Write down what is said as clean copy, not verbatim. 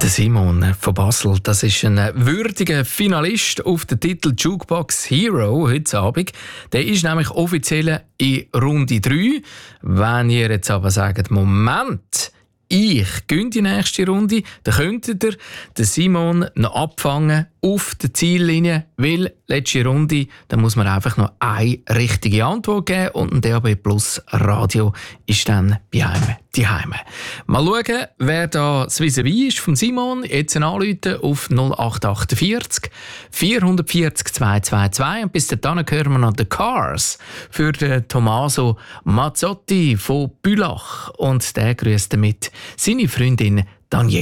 Der Simon von Basel, das ist ein würdiger Finalist auf den Titel Jukebox Hero heute Abend. Der ist nämlich offiziell in Runde 3. Wenn ihr jetzt aber sagt, Moment, ich gehe die nächste Runde, dann könntet ihr den Simon noch abfangen auf der Ziellinie, weil letzte Runde, da muss man einfach noch eine richtige Antwort geben und ein DAB Plus Radio ist dann bei einem daheim. Mal schauen, wer da das Vis-à-vis ist von Simon. Jetzt anrufen auf 0848 440 222 und bis dahin hören wir noch The Cars für den Tommaso Mazzotti von Bülach und der grüßt damit seine Freundin Daniela.